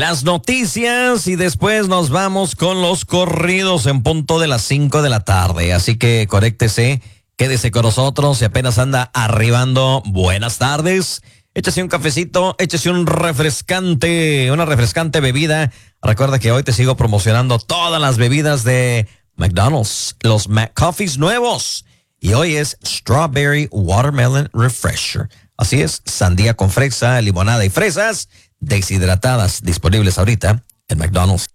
las noticias y después nos vamos con los corridos en punto de las 5 de la tarde. Así que conéctese, quédese con nosotros si apenas anda arribando. Buenas tardes. Échese un cafecito, échese una refrescante bebida. Recuerda que hoy te sigo promocionando todas las bebidas de McDonald's, los McCoffees nuevos. Y hoy es Strawberry Watermelon Refresher. Así es, sandía con fresa, limonada y fresas deshidratadas, disponibles ahorita en McDonald's.